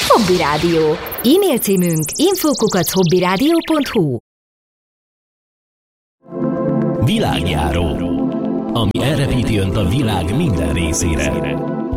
Hobby Rádió. E-mail címünk info@hobbyradio.hu. Világjáró, ami elrepíti önt a világ minden részére.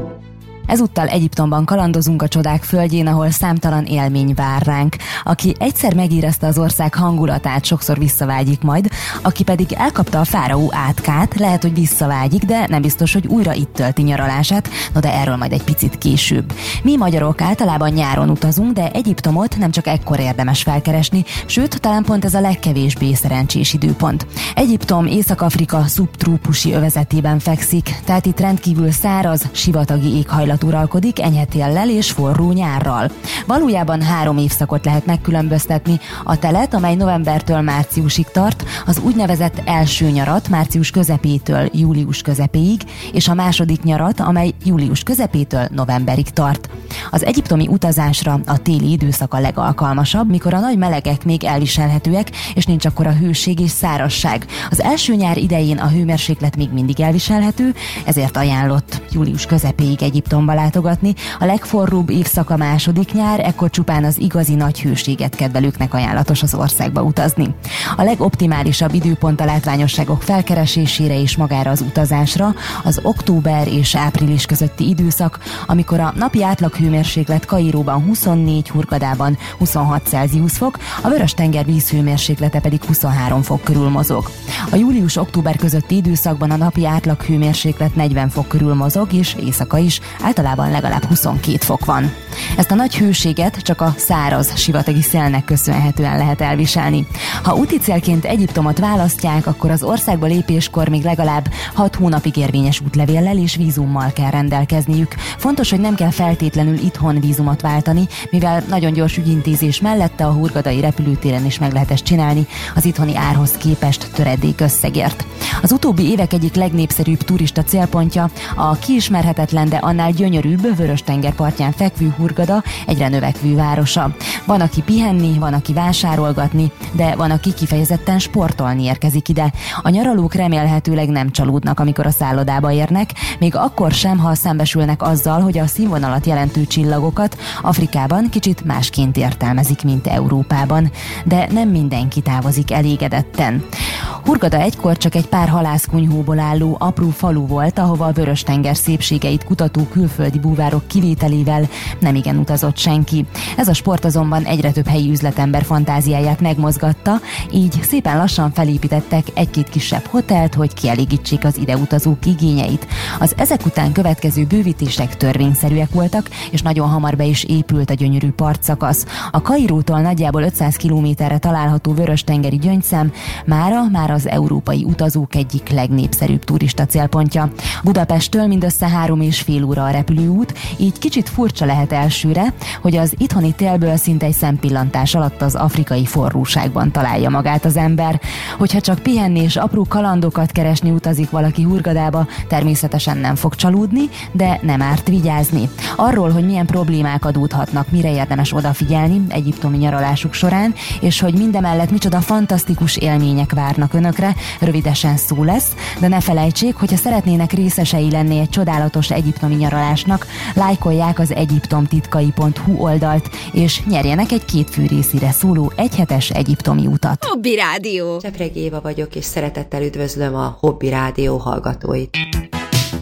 Ezúttal Egyiptomban kalandozunk a csodák földjén, ahol számtalan élmény vár ránk. Aki egyszer megérezte az ország hangulatát, sokszor visszavágyik majd, aki pedig elkapta a fáraó átkát, lehet, hogy visszavágyik, de nem biztos, hogy újra itt tölti nyaralását, no de erről majd egy picit később. Mi magyarok általában nyáron utazunk, de Egyiptomot nem csak ekkor érdemes felkeresni, sőt, talán pont ez a legkevésbé szerencsés időpont. Egyiptom Észak-Afrika szubtrópusi övezetében fekszik, tehát itt rendkívül száraz, sivatagi éghajlat uralkodik, enyhe téllel és forró nyárral. Valójában 3 évszakot lehet megkülönböztetni: a telet, amely novembertől márciusig tart, az úgynevezett első nyarat március közepétől július közepéig, és a második nyarat, amely július közepétől novemberig tart. Az egyiptomi utazásra a téli időszak a legalkalmasabb, mikor a nagy melegek még elviselhetőek, és nincs akkora hőség és szárazság. Az első nyár idején a hőmérséklet még mindig elviselhető, ezért ajánlott július közepéig Egyiptomba látogatni. A legforróbb évszak a második nyár, ekkor csupán az igazi nagy hőséget kedvelőknek ajánlatos az országba utazni. A legoptimálisabb időpont a látványosságok felkeresésére és magára az utazásra az október és április közötti időszak, amikor a napi átlag hőmérséklet Kairóban 24, Hurgadában 26 Celsius fok, a Vörös-tenger vízhőmérséklete pedig 23 fok körül mozog. A július-október közötti időszakban a napi átlag hőmérséklet 40 fok körül mozog, és éjszaka is általában legalább 22 fok van. Ezt a nagy hőséget csak a száraz, sivatagi szélnek köszönhetően lehet elviselni. Ha úti célként Egyiptomot választják, akkor az országba lépéskor még legalább 6 hónapig érvényes útlevéllel és vízummal kell rendelkezniük. Fontos, hogy nem kell feltétlenül itthon vízumot váltani, mivel nagyon gyors ügyintézés mellette a hurgadai repülőtéren is meg lehet ezt csinálni az itthoni árhoz képest töredék összegért. Az utóbbi évek egyik legnépszerűbb turista célpontja a kiismerhetetlen, de annál gyönyörűbb Vörös-tenger partján fekvő Hurgada egyre növekvő városa. Van, aki pihenni, van, aki vásárolgatni, de van, aki kifejezetten sportolni érkezik ide. A nyaralók remélhetőleg nem csalódnak, amikor a szállodába érnek, még akkor sem, ha szembesülnek azzal, hogy a színvonalat jelentő csillagokat Afrikában kicsit másként értelmezik, mint Európában. De nem mindenki távozik elégedetten. Hurgada egykor csak egy pár halászkunyhóból álló apró falu volt, ahova a Vörös-tenger szépségeit kutató külföldi búvárok kivételével nemigen utazott senki. Ez a sport azonban egyre több helyi üzletember fantáziáját megmozgatta, így szépen lassan felépítettek egy-két kisebb hotelt, hogy kielégítsék az ide utazók igényeit. Az ezek után következő bővítések törvényszerűek voltak, és nagyon hamar be is épült a gyönyörű partszakasz. A Kairótól nagyjából 500 kilométerre található Vörös-tengeri gyöngyszem mára már az európai utazók egyik legnépszerűbb turista célpontja. Budapesttől mindössze 3,5 óra a repülőút, így kicsit furcsa lehet elsőre, hogy az itthoni télből szinte egy szempillantás alatt az afrikai forróságban találja magát az ember. Hogyha csak pihenni és apró kalandokat keresni utazik valaki Hurgadába, természetesen nem fog csalódni, de nem árt vigyázni. Arról, hogy milyen problémák adódhatnak, mire érdemes odafigyelni egyiptomi nyaralásuk során, és hogy mindemellett micsoda fantasztikus élmények várnak önökre, rövidesen szó lesz, de ne felejtsék, hogyha szeretnének részesei lenni egy csodálatos egyiptomi nyaralásnak, lájkolják az egyiptomtitkai.hu oldalt, és nyerjenek egy 2 fő részére szóló egyhetes egyiptomi utat. Hobby Rádió. Csepregi Éva vagyok, és szeretettel üdvözlöm a Hobby Rádió hallgatóit.